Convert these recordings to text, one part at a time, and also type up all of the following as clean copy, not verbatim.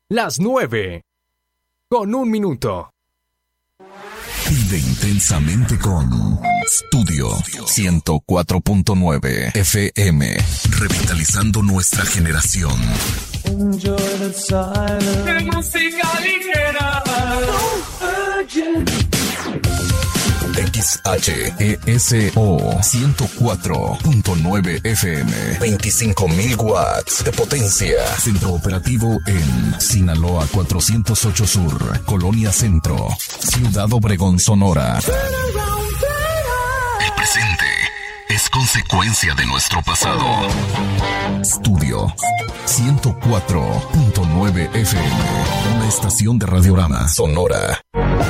Las 9:01. Vive intensamente con Studio 104.9 FM, revitalizando nuestra generación. Enjoy the silence. Música ligera. XHESO 104.9 FM, 25,000 watts de potencia. Centro operativo en Sinaloa 408 Sur, Colonia Centro, Ciudad Obregón, Sonora. El presente es consecuencia de nuestro pasado. Estudio 104.9 FM, una estación de Radiorama Sonora.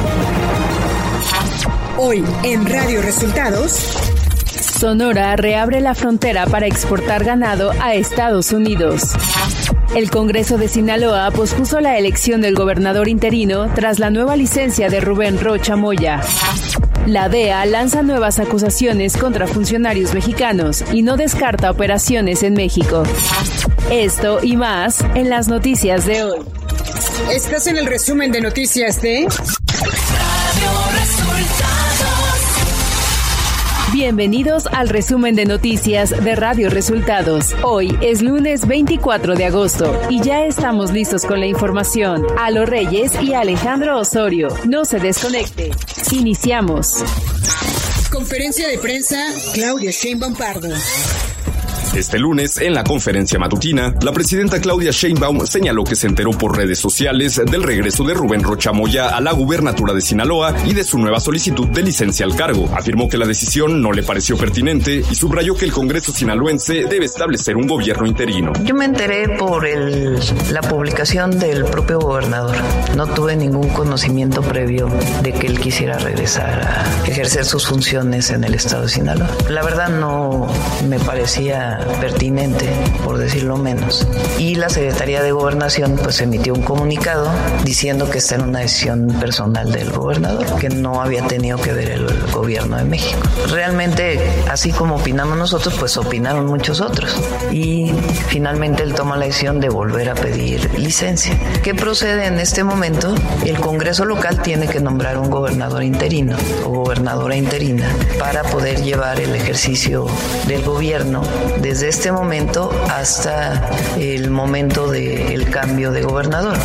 Hoy en Radio Resultados. Sonora reabre la frontera para exportar ganado a Estados Unidos. El Congreso de Sinaloa pospuso la elección del gobernador interino tras la nueva licencia de Rubén Rocha Moya. La DEA lanza nuevas acusaciones contra funcionarios mexicanos y no descarta operaciones en México. Esto y más en las noticias de hoy. Estás en el resumen de noticias de Radio Resultados. Bienvenidos al resumen de noticias de Radio Resultados. Hoy es lunes 24 de agosto y ya estamos listos con la información. Alo Reyes y Alejandro Osorio. No se desconecte. Iniciamos. Conferencia de prensa, Claudia Sheinbaum Pardo. Este lunes, en la conferencia matutina, la presidenta Claudia Sheinbaum señaló que se enteró por redes sociales del regreso de Rubén Rocha Moya a la gubernatura de Sinaloa y de su nueva solicitud de licencia al cargo. Afirmó que la decisión no le pareció pertinente y subrayó que el Congreso sinaloense debe establecer un gobierno interino. Yo me enteré por la publicación del propio gobernador. No tuve ningún conocimiento previo de que él quisiera regresar a ejercer sus funciones en el estado de Sinaloa. La verdad no me parecía pertinente, por decirlo menos. Y la Secretaría de Gobernación pues emitió un comunicado diciendo que esta era una decisión personal del gobernador, que no había tenido que ver el gobierno de México. Realmente, así como opinamos nosotros, pues opinaron muchos otros. Y finalmente él toma la decisión de volver a pedir licencia. ¿Qué procede en este momento? El Congreso local tiene que nombrar un gobernador interino o gobernadora interina para poder llevar el ejercicio del gobierno desde este momento hasta el momento del cambio de gobernador.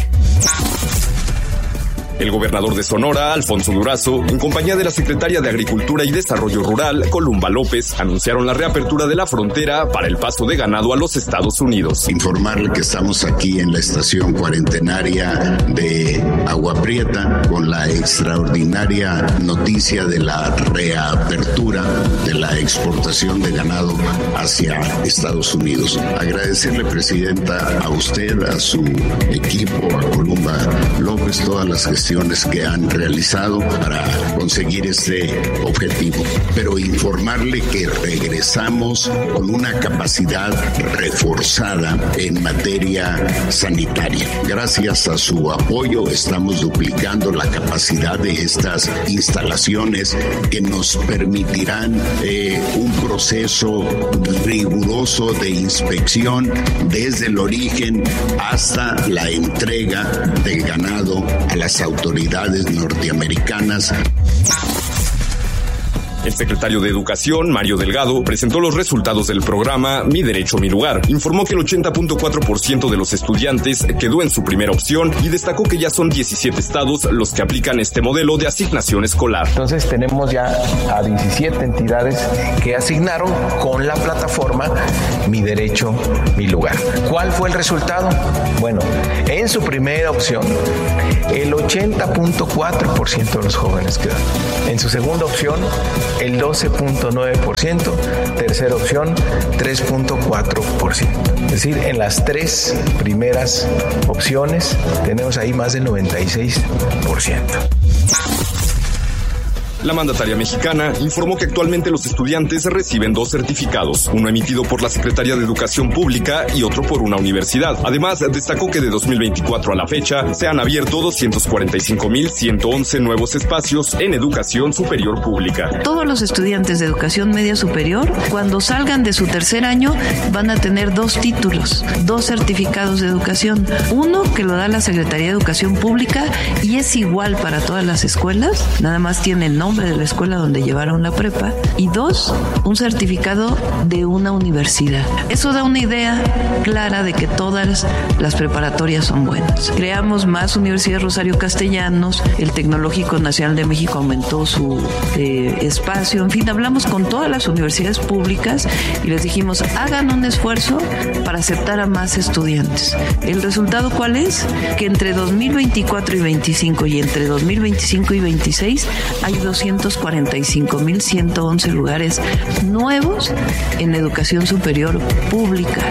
El gobernador de Sonora, Alfonso Durazo, en compañía de la secretaria de Agricultura y Desarrollo Rural, Columba López, anunciaron la reapertura de la frontera para el paso de ganado a los Estados Unidos. Informarle que estamos aquí en la estación cuarentenaria de Agua Prieta con la extraordinaria noticia de la reapertura de la exportación de ganado hacia Estados Unidos. Agradecerle, presidenta, a usted, a su equipo, a Columba López, todas las gestiones que han realizado para conseguir este objetivo, pero informarle que regresamos con una capacidad reforzada en materia sanitaria. Gracias a su apoyo estamos duplicando la capacidad de estas instalaciones que nos permitirán un proceso riguroso de inspección desde el origen hasta la entrega del ganado a las autoridades norteamericanas. El secretario de Educación, Mario Delgado, presentó los resultados del programa Mi Derecho, Mi Lugar. Informó que el 80.4% de los estudiantes quedó en su primera opción y destacó que ya son 17 estados los que aplican este modelo de asignación escolar. Entonces tenemos ya a 17 entidades que asignaron con la plataforma Mi Derecho, Mi Lugar. ¿Cuál fue el resultado? Bueno, en su primera opción, el 80.4% de los jóvenes quedaron. En su segunda opción, el 12.9%, tercera opción 3.4%. Es decir, en las tres primeras opciones tenemos ahí más del 96%. La mandataria mexicana informó que actualmente los estudiantes reciben 2 certificados, uno emitido por la Secretaría de Educación Pública y otro por una universidad. Además, destacó que de 2024 a la fecha se han abierto 245,111 nuevos espacios en educación superior pública. Todos los estudiantes de educación media superior, cuando salgan de su tercer año, van a tener 2 títulos, 2 certificados de educación. Uno que lo da la Secretaría de Educación Pública y es igual para todas las escuelas, nada más tiene el nombre de la escuela donde llevaron la prepa. Y 2, un certificado de una universidad. Eso da una idea clara de que todas las preparatorias son buenas. Creamos más universidades Rosario Castellanos, el Tecnológico Nacional de México aumentó su espacio, en fin, hablamos con todas las universidades públicas y les dijimos, hagan un esfuerzo para aceptar a más estudiantes. ¿El resultado cuál es? Que entre 2024 y 25 y entre 2025 y 26 hay 245,111 lugares nuevos en educación superior pública.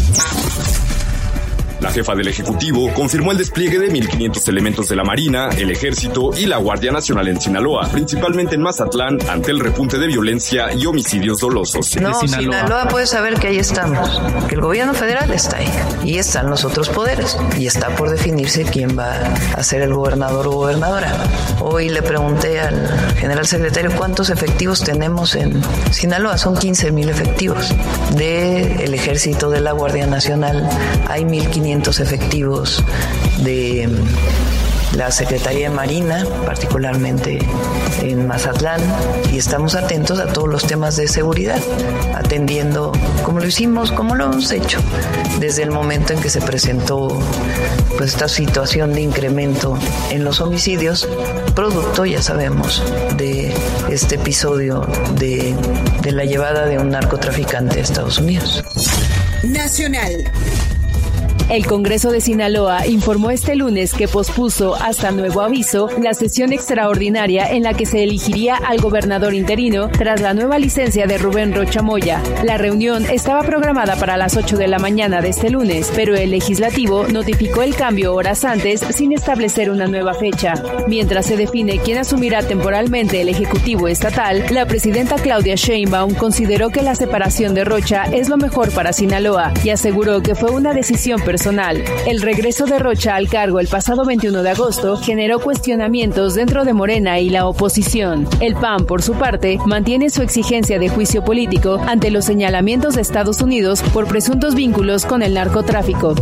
La jefa del Ejecutivo confirmó el despliegue de 1,500 elementos de la Marina, el Ejército y la Guardia Nacional en Sinaloa, principalmente en Mazatlán, ante el repunte de violencia y homicidios dolosos. No, Sinaloa puede saber que ahí estamos, que el gobierno federal está ahí y están los otros poderes y está por definirse quién va a ser el gobernador o gobernadora. Hoy le pregunté al general secretario cuántos efectivos tenemos en Sinaloa, son 15,000 efectivos. Del Ejército, de la Guardia Nacional, hay 1,500 efectivos de la Secretaría de Marina, particularmente en Mazatlán, y estamos atentos a todos los temas de seguridad, atendiendo como lo hicimos, como lo hemos hecho desde el momento en que se presentó pues esta situación de incremento en los homicidios, producto, ya sabemos, de este episodio de la llevada de un narcotraficante a Estados Unidos. Nacional. El Congreso de Sinaloa informó este lunes que pospuso hasta nuevo aviso la sesión extraordinaria en la que se elegiría al gobernador interino tras la nueva licencia de Rubén Rocha Moya. La reunión estaba programada para las 8 de la mañana de este lunes, pero el legislativo notificó el cambio horas antes sin establecer una nueva fecha. Mientras se define quién asumirá temporalmente el Ejecutivo estatal, la presidenta Claudia Sheinbaum consideró que la separación de Rocha es lo mejor para Sinaloa y aseguró que fue una decisión personal. El regreso de Rocha al cargo el pasado 21 de agosto generó cuestionamientos dentro de Morena y la oposición. El PAN, por su parte, mantiene su exigencia de juicio político ante los señalamientos de Estados Unidos por presuntos vínculos con el narcotráfico.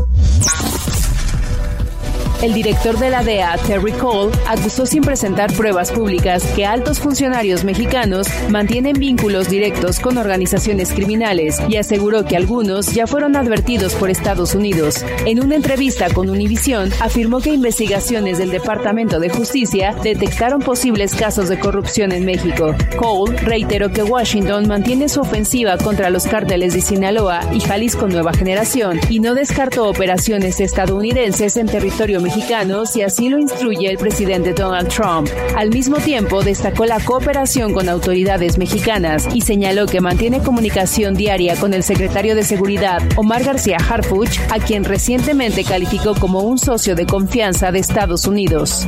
El director de la DEA, Terry Cole, acusó sin presentar pruebas públicas que altos funcionarios mexicanos mantienen vínculos directos con organizaciones criminales y aseguró que algunos ya fueron advertidos por Estados Unidos. En una entrevista con Univisión, afirmó que investigaciones del Departamento de Justicia detectaron posibles casos de corrupción en México. Cole reiteró que Washington mantiene su ofensiva contra los cárteles de Sinaloa y Jalisco Nueva Generación y no descartó operaciones estadounidenses en territorio mexicano si así lo instruye el presidente Donald Trump. Al mismo tiempo, destacó la cooperación con autoridades mexicanas y señaló que mantiene comunicación diaria con el secretario de Seguridad, Omar García Harfuch, a quien recientemente calificó como un socio de confianza de Estados Unidos.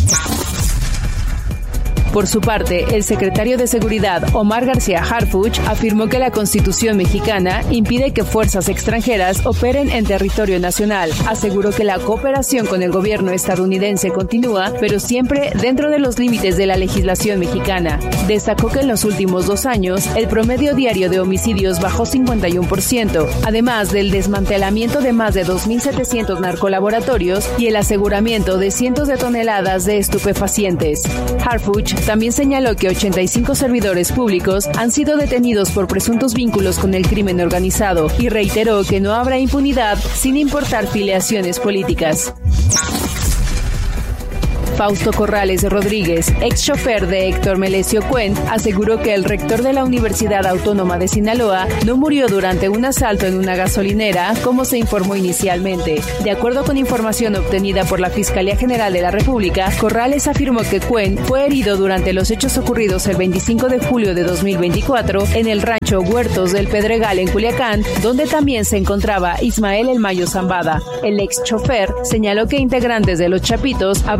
Por su parte, el secretario de Seguridad, Omar García Harfuch, afirmó que la Constitución mexicana impide que fuerzas extranjeras operen en territorio nacional. Aseguró que la cooperación con el gobierno estadounidense continúa, pero siempre dentro de los límites de la legislación mexicana. Destacó que en los últimos 2 años, el promedio diario de homicidios bajó 51%, además del desmantelamiento de más de 2,700 narcolaboratorios y el aseguramiento de cientos de toneladas de estupefacientes. Harfuch también señaló que 85 servidores públicos han sido detenidos por presuntos vínculos con el crimen organizado y reiteró que no habrá impunidad sin importar filiaciones políticas. Fausto Corrales Rodríguez, ex chofer de Héctor Melesio Cuen, aseguró que el rector de la Universidad Autónoma de Sinaloa no murió durante un asalto en una gasolinera, como se informó inicialmente. De acuerdo con información obtenida por la Fiscalía General de la República, Corrales afirmó que Cuen fue herido durante los hechos ocurridos el 25 de julio de 2024 en el rancho Huertos del Pedregal en Culiacán, donde también se encontraba Ismael El Mayo Zambada. El ex chofer señaló que integrantes de los Chapitos habrían ordenado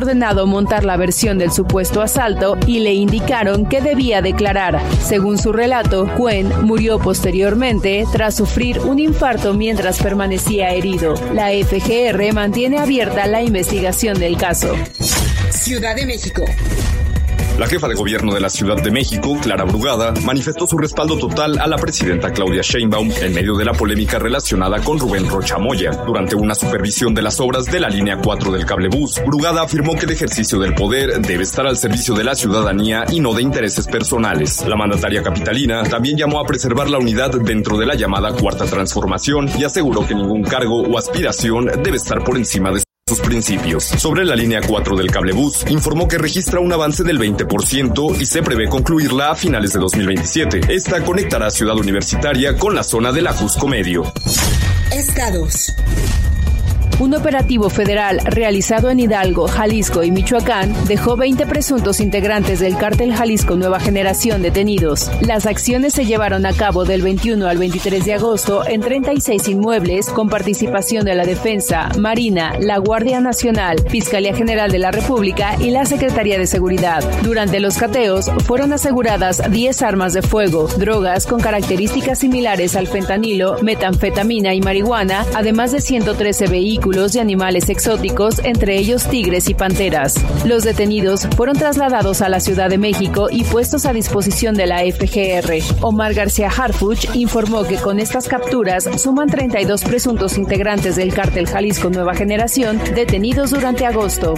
ordenado montar la versión del supuesto asalto y le indicaron que debía declarar. Según su relato, Cuen murió posteriormente tras sufrir un infarto mientras permanecía herido. La FGR mantiene abierta la investigación del caso. Ciudad de México. La jefa de gobierno de la Ciudad de México, Clara Brugada, manifestó su respaldo total a la presidenta Claudia Sheinbaum en medio de la polémica relacionada con Rubén Rocha Moya. Durante una supervisión de las obras de la línea 4 del cablebús, Brugada afirmó que el ejercicio del poder debe estar al servicio de la ciudadanía y no de intereses personales. La mandataria capitalina también llamó a preservar la unidad dentro de la llamada Cuarta Transformación y aseguró que ningún cargo o aspiración debe estar por encima de sus principios. Sobre la línea 4 del cablebús, informó que registra un avance del 20% y se prevé concluirla a finales de 2027. Esta conectará Ciudad Universitaria con la zona del Ajusco Medio. Estados. Un operativo federal realizado en Hidalgo, Jalisco y Michoacán dejó 20 presuntos integrantes del cártel Jalisco Nueva Generación detenidos. Las acciones se llevaron a cabo del 21 al 23 de agosto en 36 inmuebles con participación de la Defensa, Marina, la Guardia Nacional, Fiscalía General de la República y la Secretaría de Seguridad. Durante los cateos fueron aseguradas 10 armas de fuego, drogas con características similares al fentanilo, metanfetamina y marihuana, además de 113 vehículos de animales exóticos, entre ellos tigres y panteras. Los detenidos fueron trasladados a la Ciudad de México y puestos a disposición de la FGR. Omar García Harfuch informó que con estas capturas suman 32 presuntos integrantes del cártel Jalisco Nueva Generación detenidos durante agosto.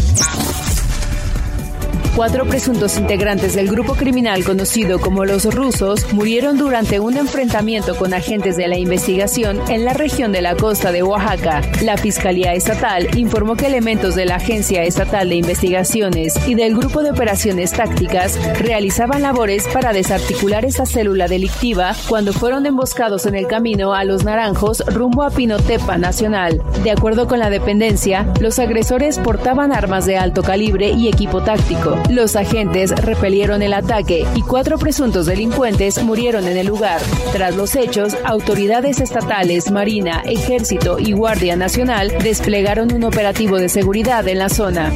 4 presuntos integrantes del grupo criminal conocido como Los Rusos murieron durante un enfrentamiento con agentes de la investigación en la región de la costa de Oaxaca. La Fiscalía Estatal informó que elementos de la Agencia Estatal de Investigaciones y del Grupo de Operaciones Tácticas realizaban labores para desarticular esta célula delictiva cuando fueron emboscados en el camino a Los Naranjos rumbo a Pinotepa Nacional. De acuerdo con la dependencia, los agresores portaban armas de alto calibre y equipo táctico. Los agentes repelieron el ataque y 4 presuntos delincuentes murieron en el lugar. Tras los hechos, autoridades estatales, Marina, Ejército y Guardia Nacional desplegaron un operativo de seguridad en la zona.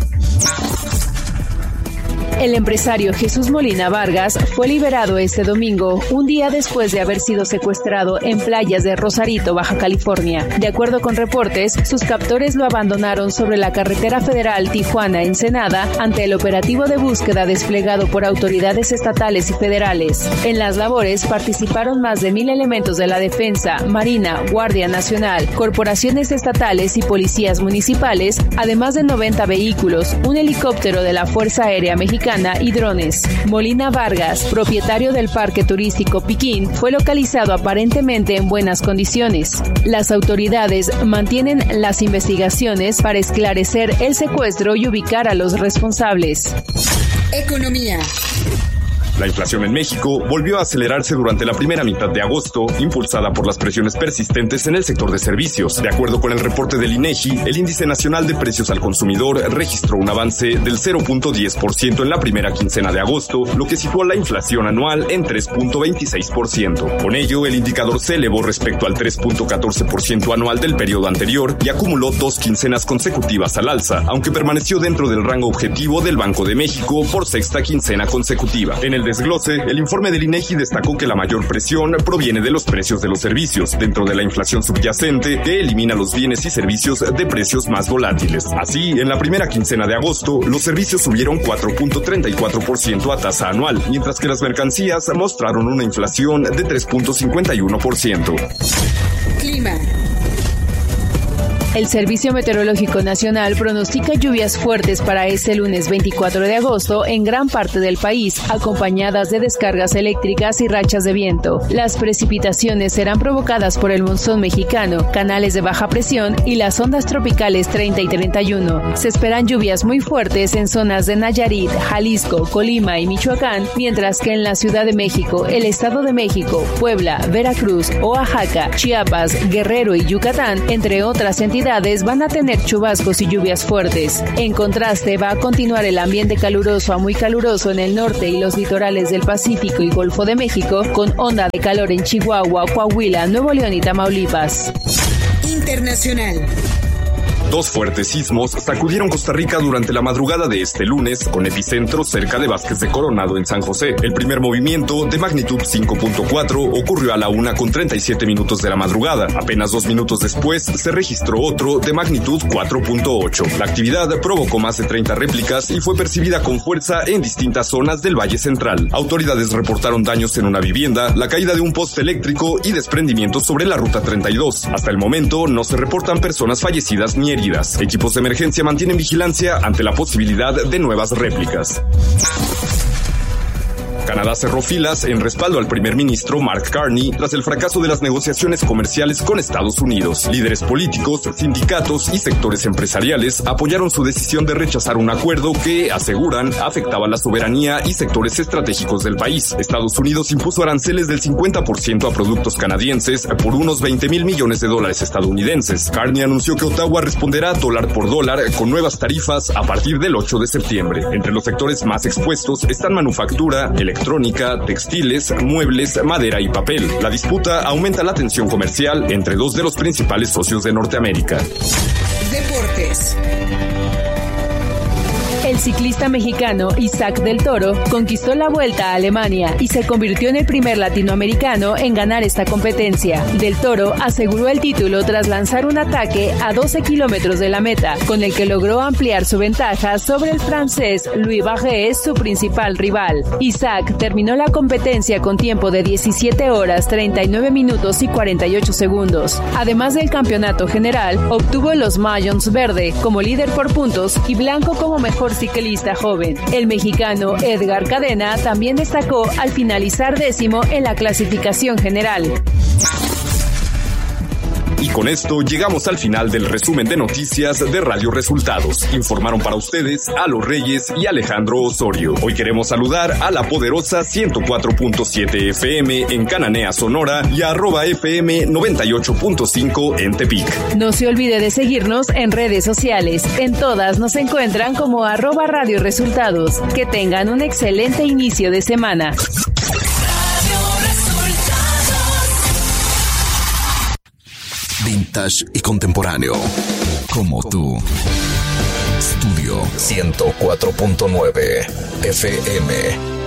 El empresario Jesús Molina Vargas fue liberado este domingo, un día después de haber sido secuestrado en playas de Rosarito, Baja California. De acuerdo con reportes, sus captores lo abandonaron sobre la carretera federal Tijuana-Ensenada ante el operativo de búsqueda desplegado por autoridades estatales y federales. En las labores participaron más de 1,000 elementos de la Defensa, Marina, Guardia Nacional, corporaciones estatales y policías municipales, además de 90 vehículos, un helicóptero de la Fuerza Aérea Mexicana y drones. Molina Vargas, propietario del Parque Turístico Piquín, fue localizado aparentemente en buenas condiciones. Las autoridades mantienen las investigaciones para esclarecer el secuestro y ubicar a los responsables. Economía. La inflación en México volvió a acelerarse durante la primera mitad de agosto, impulsada por las presiones persistentes en el sector de servicios. De acuerdo con el reporte del INEGI, el Índice Nacional de Precios al Consumidor registró un avance del 0.10% en la primera quincena de agosto, lo que situó la inflación anual en 3.26%. Con ello, el indicador se elevó respecto al 3.14% anual del periodo anterior y acumuló 2 quincenas consecutivas al alza, aunque permaneció dentro del rango objetivo del Banco de México por sexta quincena consecutiva. En el desglose, el informe del INEGI destacó que la mayor presión proviene de los precios de los servicios, dentro de la inflación subyacente que elimina los bienes y servicios de precios más volátiles. Así, en la primera quincena de agosto, los servicios subieron 4.34% a tasa anual, mientras que las mercancías mostraron una inflación de 3.51%. Clima. El Servicio Meteorológico Nacional pronostica lluvias fuertes para este lunes 24 de agosto en gran parte del país, acompañadas de descargas eléctricas y rachas de viento. Las precipitaciones serán provocadas por el monzón mexicano, canales de baja presión y las ondas tropicales 30 y 31. Se esperan lluvias muy fuertes en zonas de Nayarit, Jalisco, Colima y Michoacán, mientras que en la Ciudad de México, el Estado de México, Puebla, Veracruz, Oaxaca, Chiapas, Guerrero y Yucatán, entre otras entidades, van a tener chubascos y lluvias fuertes. En contraste, va a continuar el ambiente caluroso a muy caluroso en el norte y los litorales del Pacífico y Golfo de México, con onda de calor en Chihuahua, Coahuila, Nuevo León y Tamaulipas. Internacional. Dos fuertes sismos sacudieron Costa Rica durante la madrugada de este lunes, con epicentro cerca de Vázquez de Coronado en San José. El primer movimiento, de magnitud 5.4, ocurrió a la 1:37 de la madrugada. Apenas 2 minutos después se registró otro de magnitud 4.8. La actividad provocó más de 30 réplicas y fue percibida con fuerza en distintas zonas del Valle Central. Autoridades reportaron daños en una vivienda, la caída de un poste eléctrico y desprendimientos sobre la ruta 32. Hasta el momento no se reportan personas fallecidas ni heridas. Equipos de emergencia mantienen vigilancia ante la posibilidad de nuevas réplicas. Canadá cerró filas en respaldo al primer ministro Mark Carney tras el fracaso de las negociaciones comerciales con Estados Unidos. Líderes políticos, sindicatos y sectores empresariales apoyaron su decisión de rechazar un acuerdo que, aseguran, afectaba la soberanía y sectores estratégicos del país. Estados Unidos impuso aranceles del 50% a productos canadienses por unos $20,000 millones estadounidenses. Carney anunció que Ottawa responderá dólar por dólar con nuevas tarifas a partir del 8 de septiembre. Entre los sectores más expuestos están manufactura, electrónica, textiles, muebles, madera y papel. La disputa aumenta la tensión comercial entre dos de los principales socios de Norteamérica. Deportes. El ciclista mexicano Isaac Del Toro conquistó la Vuelta a Alemania y se convirtió en el primer latinoamericano en ganar esta competencia. Del Toro aseguró el título tras lanzar un ataque a 12 kilómetros de la meta, con el que logró ampliar su ventaja sobre el francés Louis Bardet, su principal rival. Isaac terminó la competencia con tiempo de 17 horas, 39 minutos y 48 segundos. Además del campeonato general, obtuvo los Maillons verde como líder por puntos y blanco como mejor ciclista joven. El mexicano Edgar Cadena también destacó al finalizar 10º en la clasificación general. Y con esto llegamos al final del resumen de noticias de Radio Resultados. Informaron para ustedes Alo Reyes y Alejandro Osorio. Hoy queremos saludar a la poderosa 104.7 FM en Cananea, Sonora y a @FM 98.5 en Tepic. No se olvide de seguirnos en redes sociales. En todas nos encuentran como @Radio Resultados. Que tengan un excelente inicio de semana. Vintage y contemporáneo, como tú. Estudio 104.9 FM.